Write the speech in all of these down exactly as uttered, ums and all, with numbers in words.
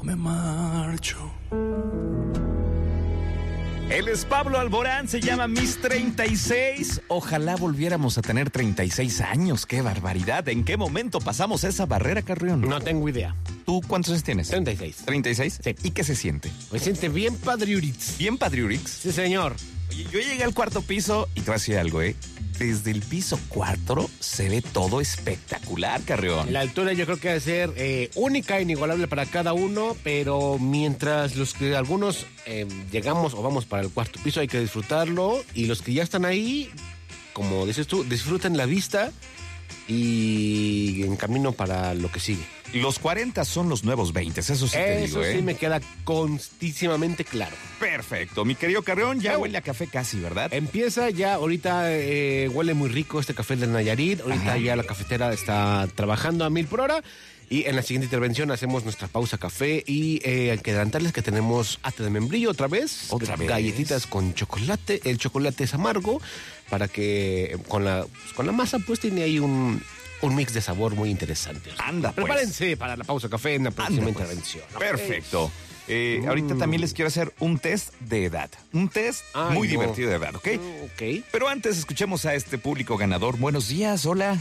me marcho. Él es Pablo Alborán, se llama Mis treinta y seis. Ojalá volviéramos a tener treinta y seis años. ¡Qué barbaridad! ¿En qué momento pasamos esa barrera, Carrión? No tengo idea. ¿Tú cuántos años tienes? treinta y seis. ¿treinta y seis? Sí. ¿Y qué se siente? Me siente bien padriurix. ¿Bien padriurix? Sí, señor. Oye, yo llegué al cuarto piso y te voy a decir algo, ¿eh? Desde el piso cuatro se ve todo espectacular, Carrión. La altura yo creo que va a ser eh, única e inigualable para cada uno, pero mientras los que algunos eh, llegamos o vamos para el cuarto piso hay que disfrutarlo, y los que ya están ahí, como dices tú, disfruten la vista y en camino para lo que sigue. Los cuarenta son los nuevos veinte, eso sí te Eso digo, ¿eh? sí me queda constísimamente claro. Perfecto, mi querido Carrión, ya Oh. huele a café casi, ¿verdad? Empieza ya, ahorita eh, huele muy rico este café de Nayarit, ahorita Ajá. ya la cafetera está trabajando a mil por hora, y en la siguiente intervención hacemos nuestra pausa café, y eh, hay que adelantarles que tenemos ate de membrillo otra vez, ¿Otra vez? Galletitas con chocolate, el chocolate es amargo, para que eh, con la, pues, con la masa pues tiene ahí un... un mix de sabor muy interesante. Anda, pues. Prepárense para la pausa café en la próxima Anda, pues. intervención. ¿ok? Perfecto. Eh, Mm. Ahorita también les quiero hacer un test de edad. Un test Ay, muy no. divertido de edad, ¿ok? Mm, Ok. Pero antes escuchemos a este público ganador. Buenos días, hola.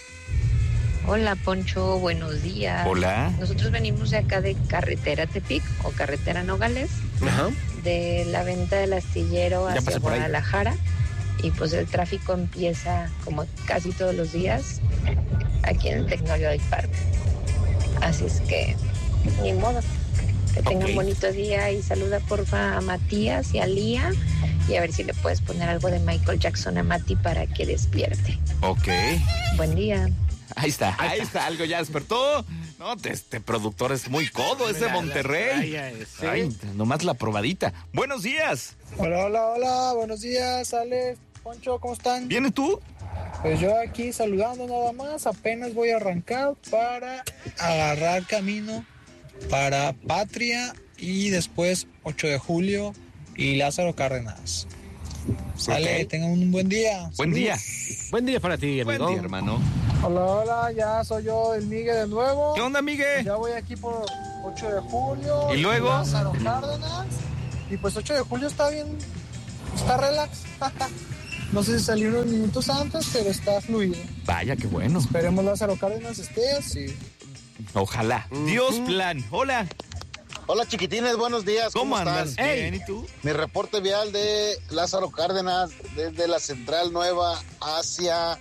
Hola Poncho, buenos días. Hola. Nosotros venimos de acá de Carretera Tepic o Carretera Nogales, Ajá. de la venta del astillero Ya hacia pasé por ahí. Guadalajara, y pues el tráfico empieza como casi todos los días aquí en el Tecnológico Park. Así es que ni modo. Que tenga Ok. un bonito día, y saluda porfa a Matías y a Lía, y a ver si le puedes poner algo de Michael Jackson a Mati para que despierte. Ok. Buen día. Ahí está, ahí está, algo ya despertó. No, este productor es muy codo, es de Monterrey. ¿Sí? Ay, nomás la probadita. Buenos días. Hola, hola, hola, buenos días, Alex, Poncho, ¿cómo están? ¿Viene tú? Pues yo aquí saludando nada más, apenas voy a arrancar para agarrar camino para Patria y después ocho de julio y Lázaro Cárdenas. Sale, Ok. tengan un buen día. Buen día. Buen día para ti, amigo. Buen día, hermano. Hola, hola, ya soy yo, el Miguel de nuevo. ¿Qué onda, Miguel? Ya voy aquí por ocho de julio. ¿Y luego? Lázaro Cárdenas. Y pues ocho de julio está bien, está relax. No sé si salió unos minutos antes, pero está fluido. Vaya, qué bueno. Esperemos Lázaro Cárdenas esté así. Ojalá. Dios plan. Hola. Hola chiquitines, buenos días. ¿Cómo, ¿Cómo, andas? están? Bien, ¿y tú? Mi reporte vial de Lázaro Cárdenas desde la Central Nueva hacia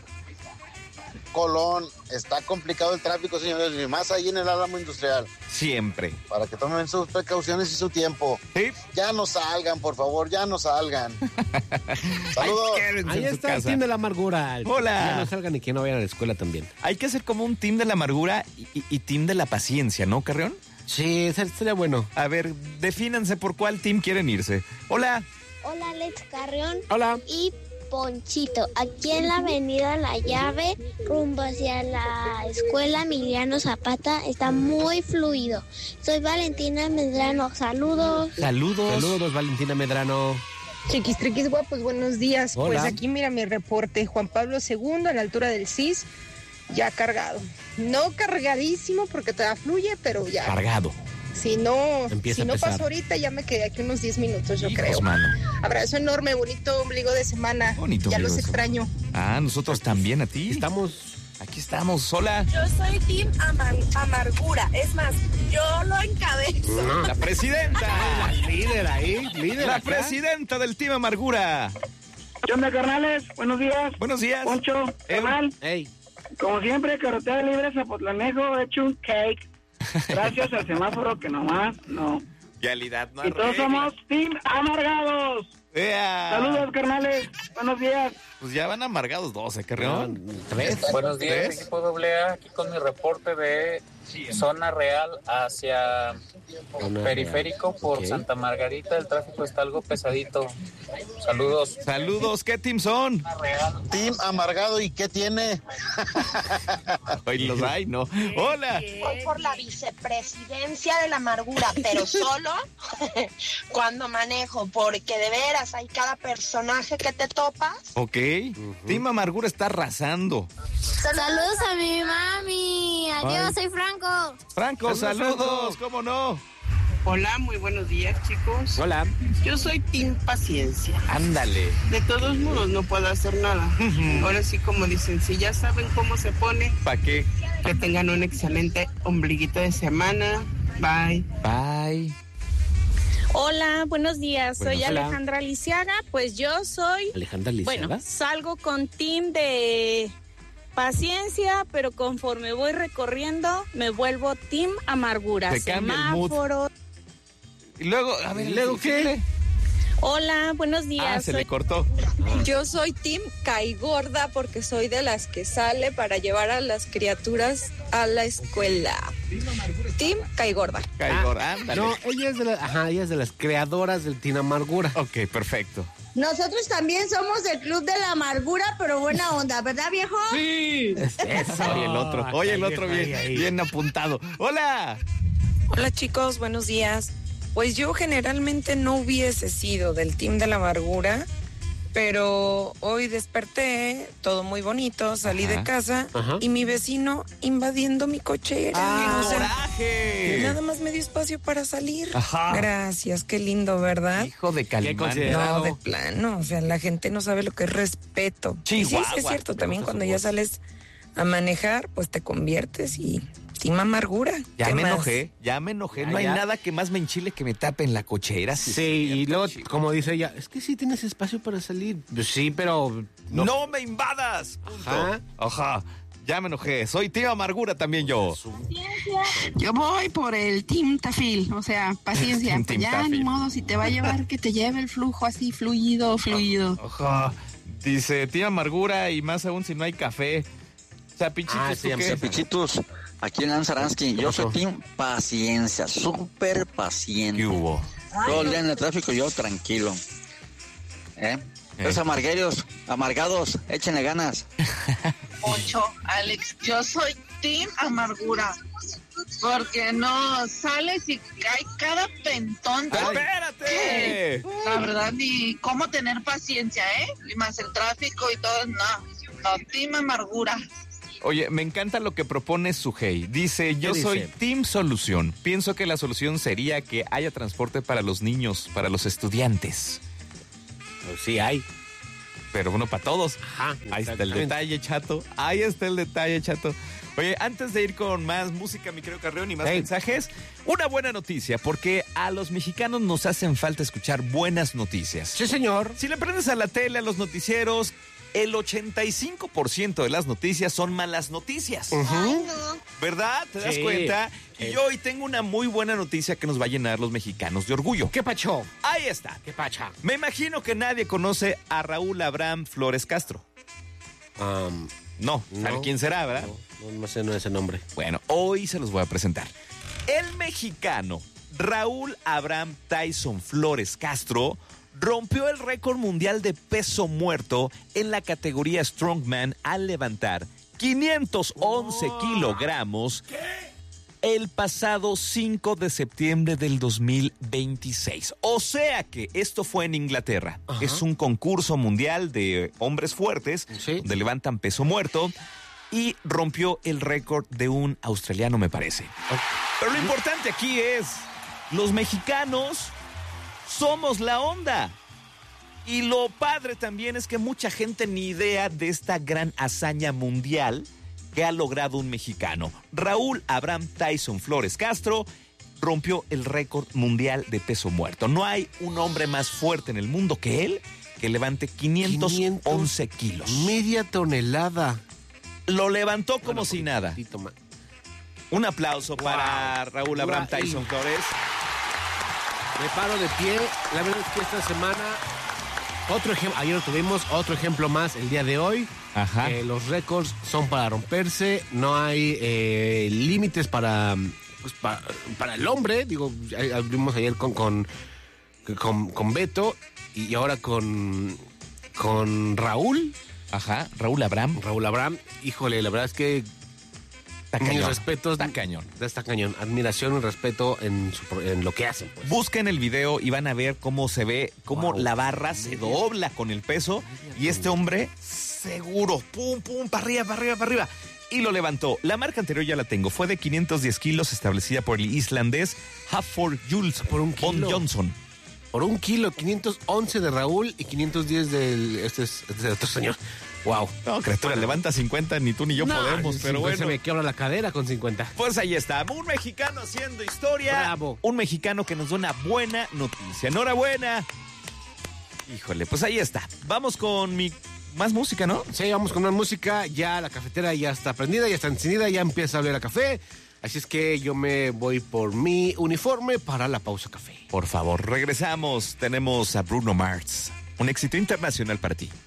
Colón. Está complicado el tráfico, señores, y más ahí en el Álamo Industrial. Siempre. Para que tomen sus precauciones y su tiempo. Sí. Ya no salgan, por favor, ya no salgan. Saludos. Ay, quédense Ahí en su está el casa. team de la amargura. Hola. Ya no salgan y que no vayan a la escuela también. Hay que hacer como un team de la amargura y, y- y team de la paciencia, ¿no, Carrión? Sí, ser- sería bueno. A ver, defínanse por cuál team quieren irse. Hola. Hola Alex Carrión Hola. y Ponchito, aquí en la avenida La Llave, rumbo hacia la escuela Emiliano Zapata, está muy fluido. Soy Valentina Medrano, saludos. Saludos. Saludos, Valentina Medrano. Chiquis triquis guapos, buenos días. Hola. Pues aquí mira mi reporte. Juan Pablo segundo a la altura del C I S, ya cargado. No cargadísimo porque todavía fluye, pero ya. Cargado. Si no, Empieza si a no pesar. pasó ahorita, ya me quedé aquí unos diez minutos, yo Hijos, creo. mano. Abrazo enorme, bonito ombligo de semana. Bonito ya ombligo los de extraño. Ah, nosotros también a ti. Estamos. Aquí estamos. Hola. Yo soy Team Amar- Amargura. Es más, yo lo encabezo. La presidenta. Líder ahí, líder La acá. presidenta del team Amargura. ¿Qué onda, carnales? Buenos días. Buenos días. Poncho, Eh, carnal. Ey. Como siempre, carretera libre Zapotlanejo, he hecho un cake. Gracias al semáforo que nomás no. Realidad, no Y todos somos Team Amargados. Ea. Saludos, carnales. Buenos días. Pues ya van amargados doce, Carrión. Tres. Buenos días, ¿Tres? equipo doble A, aquí con mi reporte de Zona Real hacia Zona Periférico Real, por ok. Santa Margarita. El tráfico está algo pesadito. Saludos. Saludos, ¿qué team son? Team Amargado, ¿y qué tiene? Hoy los hay, ¿no? Hola. Voy por la vicepresidencia de la amargura, pero solo cuando manejo, porque de veras hay cada personaje que te topas. Ok. Team Amargura está arrasando. Saludos a mi mami. Adiós, Ay. soy Franco. Franco, Saludos, saludos. Franco. ¿Cómo no? Hola, muy buenos días, chicos. Hola. Yo soy Team Paciencia. Ándale. De todos modos, no puedo hacer nada. Ahora sí, como dicen, si ya saben cómo se pone, ¿para qué? Que tengan un excelente ombliguito de semana. Bye. Bye. Hola, buenos días. Bueno, soy hola. Alejandra Lisiaga. Pues yo soy... Alejandra Lisiaga. Bueno, salgo con team de paciencia, pero conforme voy recorriendo, me vuelvo team amargura. Te cambia el mood. Semáforo. Y luego, a ver, ¿Y luego qué? Hola, buenos días. Ah, se soy... le cortó. Yo soy team caigorda porque soy de las que sale para llevar a las criaturas a la escuela. Team caigorda. Caigorda, ándale. No, ella es de, la, ajá, ella es de las creadoras del Team Amargura. Ok, perfecto. Nosotros también somos del Club de la Amargura, pero buena onda, ¿verdad, viejo? Sí. Eso. Oye, el otro. Oye, el otro bien, bien apuntado. Hola. Hola, chicos, buenos días. Pues yo generalmente no hubiese sido del team de la amargura, pero hoy desperté, todo muy bonito, salí Ajá. de casa Ajá. y mi vecino invadiendo mi cochera. ¡Ah, O sea, coraje! nada más me dio espacio para salir. Ajá. Gracias, qué lindo, ¿verdad? Hijo de Calimán. No, de plano, o sea, la gente no sabe lo que es respeto. Y sí, sí, Chihuahua. es cierto, Me también gusta cuando su ya voz. sales a manejar, pues te conviertes y team amargura. Ya ¿Qué me más? enojé, ya me enojé. Ya, no hay ya. nada que más me enchile que me tape en la cochera. Sí, y luego, como dice ella, es que sí tienes espacio para salir. Pues sí, pero... ¡No, me invadas! Punto. Ajá. Ajá. Ya me enojé. Soy tío Amargura también yo. Yo voy por el Team Tafil, o sea, paciencia. Team Pues ya, Tafil. ni modo, si te va a llevar, que te lleve el flujo así, fluido, fluido. Ajá. Dice tío Amargura y más aún si no hay café. O sea, pichitos, Ah, ¿tú sí, qué? o sea, Pichitos, aquí en Lanzaransky, yo soy team paciencia, súper paciente. ¿Qué hubo? Todo el día en el tráfico yo tranquilo. ¿Eh? Los amargueros, amargados, échenle ganas. Ocho, Alex, yo soy team amargura. Porque no sales y cae cada pentón. ¡Espérate! Que, la verdad, ni cómo tener paciencia, ¿eh? Y más el tráfico y todo, no. No, team amargura. Oye, me encanta lo que propone Sujei. Dice, yo ¿Qué soy dice? Team Solución. Pienso que la solución sería que haya transporte para los niños, para los estudiantes. Pues sí, hay. Pero uno para todos. Ajá, Ahí está el exactamente. detalle, chato. Ahí está el detalle, chato. Oye, antes de ir con más música, mi querido Carreón, y más Hey. mensajes, una buena noticia, porque a los mexicanos nos hacen falta escuchar buenas noticias. Sí, señor. Si le prendes a la tele, a los noticieros, el ochenta y cinco por ciento de las noticias son malas noticias. ¿Verdad? ¿Te das Sí. cuenta? Y Eh. yo hoy tengo una muy buena noticia que nos va a llenar los mexicanos de orgullo. ¿Qué pacho? Ahí está. ¿Qué pacha? Me imagino que nadie conoce a Raúl Abraham Flores Castro. Um, No, ¿sabe No. quién será, verdad? no, no, no sé no ese nombre. Bueno, hoy se los voy a presentar. El mexicano Raúl Abraham Tyson Flores Castro rompió el récord mundial de peso muerto en la categoría Strongman al levantar quinientos once kilogramos el pasado cinco de septiembre del dos mil veintiséis. O sea que esto fue en Inglaterra. Ajá. Es un concurso mundial de hombres fuertes Sí. donde levantan peso muerto y rompió el récord de un australiano, me parece. Pero lo importante aquí es, los mexicanos somos la onda. Y lo padre también es que mucha gente ni idea de esta gran hazaña mundial que ha logrado un mexicano. Raúl Abraham Tyson Flores Castro rompió el récord mundial de peso muerto. No hay un hombre más fuerte en el mundo que él que levante quinientos once kilos. Media tonelada. Lo levantó como Bueno, si nada. poquitito más. Un aplauso para Raúl Abraham Guau. Tyson Flores. Me paro de pie. La verdad es que esta semana, otro ejemplo, ayer tuvimos otro ejemplo más el día de hoy. Ajá. Eh, los récords son para romperse, no hay eh, límites para, pues, pa- para el hombre. Digo, ya vimos ayer con, con, con, con Beto y ahora con, con Raúl. Ajá, Raúl Abraham. Raúl Abraham, híjole, la verdad es que Está mis cañón. respetos. Está cañón. Está cañón. Admiración y respeto en, su pro- en lo que hacen. Pues. Busquen el video y van a ver cómo se ve, cómo Wow. la barra se dobla con el peso y este hombre seguro, pum, pum, para arriba, para arriba, para arriba. y lo levantó. La marca anterior ya la tengo. Fue de quinientos diez kilos, establecida por el islandés Hafþór Jules por un von kilo. Johnson. Por un kilo, quinientos once de Raúl y quinientos diez del este es, este es de otro señor. Wow. No, criatura, levanta cincuenta, ni tú ni yo no, podemos, pero bueno. Se me quiebra la cadera con cincuenta. Pues ahí está, un mexicano haciendo historia. Bravo. Un mexicano que nos da una buena noticia. Enhorabuena. Híjole, pues ahí está. Vamos con mi... más música, ¿no? Sí, vamos con más música. Ya la cafetera ya está prendida, ya está encendida, ya empieza a oler a café. Así es que yo me voy por mi uniforme para la pausa café. Por favor, regresamos. Tenemos a Bruno Mars. Un éxito internacional para ti.